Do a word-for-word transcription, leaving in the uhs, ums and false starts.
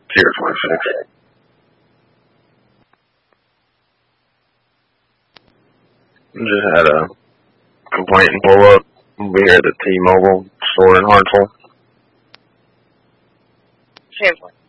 Tier twenty-six. Just had a complaint and pull up. We'll be here at the T-Mobile store in Hartsville. Tier one.